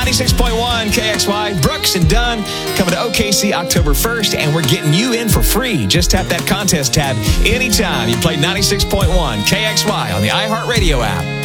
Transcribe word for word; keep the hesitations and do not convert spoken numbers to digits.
ninety-six point one K X Y, Brooks and Dunn coming to O K C October first, and we're getting you in for free. Just tap that contest tab anytime you play ninety-six point one K X Y on the iHeartRadio app.